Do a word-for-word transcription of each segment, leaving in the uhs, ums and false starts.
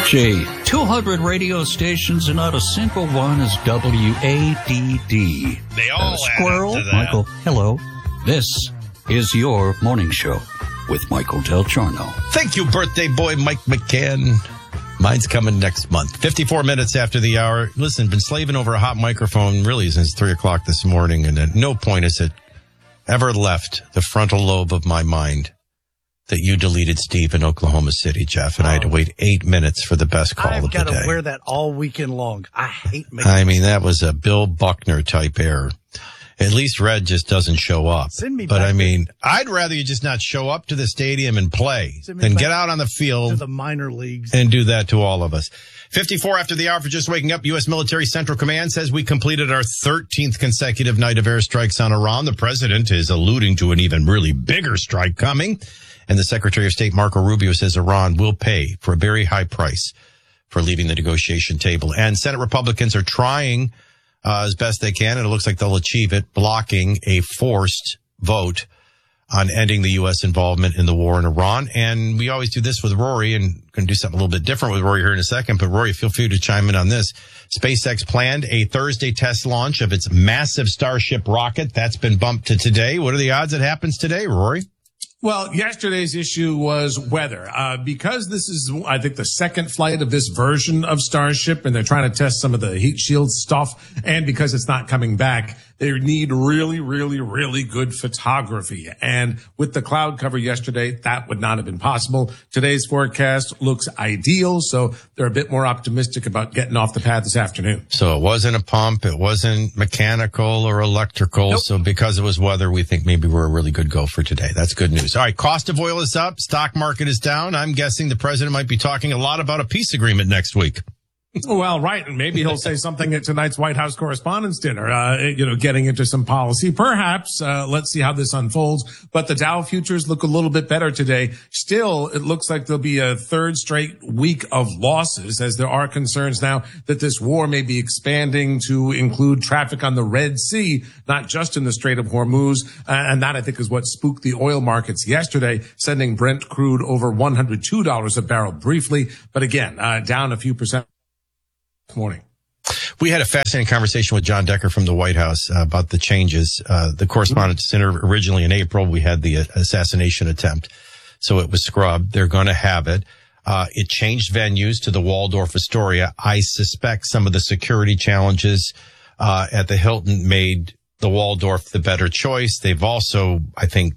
Gee, two hundred radio stations and not a single one is W A D D. They all uh, Squirrel, add up to that. Michael, hello. This is your morning show with Michael Del Giorno. Thank you, birthday boy Mike McCann. Mine's coming next month. fifty-four minutes after the hour. Listen, been slaving over a hot microphone really since three o'clock this morning, and at no point has it ever left the frontal lobe of my mind that you deleted Steve in Oklahoma City, Jeff, and oh. I had to wait eight minutes for the best call I've of the day. I've got to wear that all weekend long. I hate making I mean, that was a Bill Buckner type error. At least Red just doesn't show up. Send me but back I mean, to, I'd rather you just not show up to the stadium and play than get out on the field to the minor leagues and do that to all of us. fifty-four after the hour for just waking up. U S Military Central Command says we completed our thirteenth consecutive night of airstrikes on Iran. The president is alluding to an even really bigger strike coming. And the Secretary of State, Marco Rubio, says Iran will pay for a very high price for leaving the negotiation table. And Senate Republicans are trying uh, as best they can, and it looks like they'll achieve it, blocking a forced vote on ending the U S involvement in the war in Iran. And we always do this with Rory, and going to do something a little bit different with Rory here in a second. But Rory, feel free to chime in on this. SpaceX planned a Thursday test launch of its massive Starship rocket. That's been bumped to today. What are the odds it happens today, Rory? Well, yesterday's issue was weather. Uh, because this is, I think, the second flight of this version of Starship, and they're trying to test some of the heat shield stuff, and because it's not coming back, they need really, really, really good photography. And with the cloud cover yesterday, that would not have been possible. Today's forecast looks ideal, so they're a bit more optimistic about getting off the pad this afternoon. So it wasn't a pump, it wasn't mechanical or electrical. Nope. So because it was weather, we think maybe we're a really good go for today. That's good news. All right, cost of oil is up, stock market is down. I'm guessing the president might be talking a lot about a peace agreement next week. Well, right. And maybe he'll say something at tonight's White House Correspondents' Dinner, uh, you know, getting into some policy. Perhaps, uh, let's see how this unfolds. But the Dow futures look a little bit better today. Still, it looks like there'll be a third straight week of losses, as there are concerns now that this war may be expanding to include traffic on the Red Sea, not just in the Strait of Hormuz. Uh, and that, I think, is what spooked the oil markets yesterday, sending Brent crude over one hundred two dollars a barrel briefly. But again, uh, down a few percent. Morning. We had a fascinating conversation with John Decker from the White House uh, about the changes. Uh, the Correspondents' Center, originally in April, we had the uh, assassination attempt. So it was scrubbed. They're going to have it. Uh, it changed venues to the Waldorf Astoria. I suspect some of the security challenges uh, at the Hilton made the Waldorf the better choice. They've also, I think,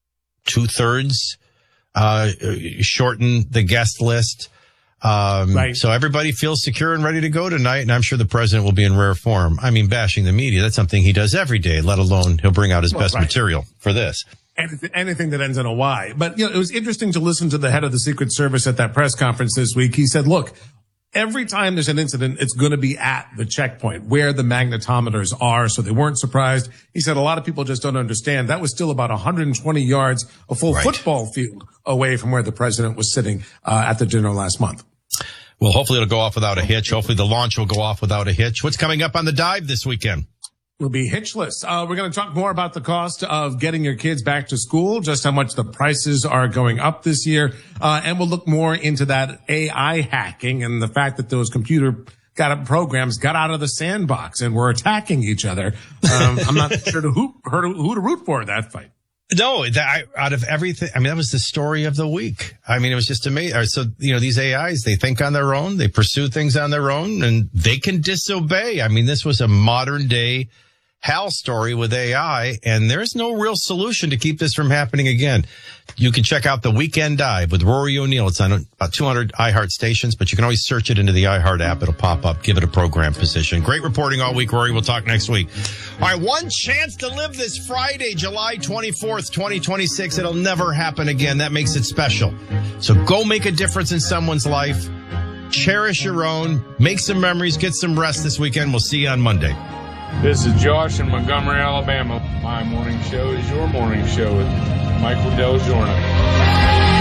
two-thirds uh, shortened the guest list. Um, right. So everybody feels secure and ready to go tonight, and I'm sure the president will be in rare form. I mean, bashing the media, that's something he does every day, let alone he'll bring out his well, best right. material for this. Anything, anything that ends in a Y. But, you know, it was interesting to listen to the head of the Secret Service at that press conference this week. He said, look, every time there's an incident, it's going to be at the checkpoint where the magnetometers are. So they weren't surprised. He said a lot of people just don't understand. That was still about one hundred twenty yards, a full right. football field away from where the president was sitting uh, at the dinner last month. Well, hopefully it'll go off without a hitch. Hopefully the launch will go off without a hitch. What's coming up on the dive this weekend? We'll be hitchless. Uh, we're going to talk more about the cost of getting your kids back to school, just how much the prices are going up this year. Uh, and we'll look more into that A I hacking and the fact that those computer got programs got out of the sandbox and were attacking each other. Um, I'm not sure to who, who to root for in that fight. No, that, out of everything, I mean, that was the story of the week. I mean, it was just amazing. So, you know, these A Is, they think on their own, they pursue things on their own, and they can disobey. I mean, this was a modern day Hal story with A I, and there's no real solution to keep this from happening again. You can check out the Weekend Dive with Rory O'Neill. It's on about two hundred iHeart stations, but you can always search it into the iHeart app. It'll pop up. Give it a program position. Great reporting all week, Rory. We'll talk next week. All right, one chance to live this Friday, July twenty-fourth, twenty twenty-six. It'll never happen again. That makes it special. So go make a difference in someone's life. Cherish your own. Make some memories. Get some rest this weekend. We'll see you on Monday. This is Josh in Montgomery, Alabama. My morning show is your morning show with Michael Del Giorno.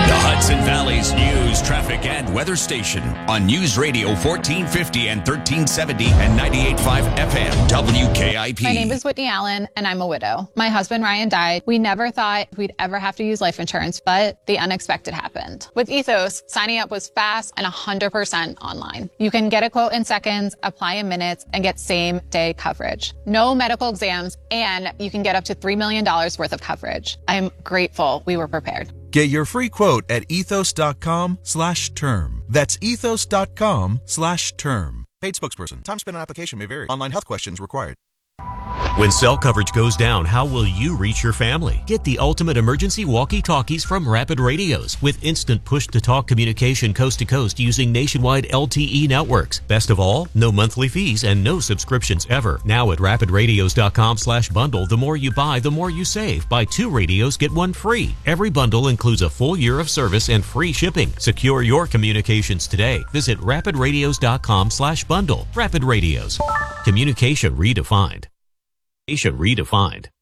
The Hudson Valley's news, traffic, and weather station on News Radio fourteen fifty and thirteen seventy and ninety-eight point five F M W K I P. My name is Whitney Allen, and I'm a widow. My husband Ryan died. We never thought we'd ever have to use life insurance, but the unexpected happened. With Ethos, signing up was fast and one hundred percent online. You can get a quote in seconds, apply in minutes, and get same-day coverage. No medical exams, and you can get up to three million dollars worth of coverage. I'm grateful we were prepared. Get your free quote at ethos.com slash term. That's ethos.com slash term. Paid spokesperson. Time spent on application may vary. Online health questions required. When cell coverage goes down, how will you reach your family? Get the ultimate emergency walkie-talkies from Rapid Radios with instant push-to-talk communication coast to coast using nationwide L T E networks. Best of all, no monthly fees and no subscriptions ever. Now at rapidradios.com slash bundle, the more you buy, the more you save. Buy two radios, get one free. Every bundle includes a full year of service and free shipping. Secure your communications today. Visit rapidradios.com slash bundle. Rapid Radios. Communication redefined. Redefined.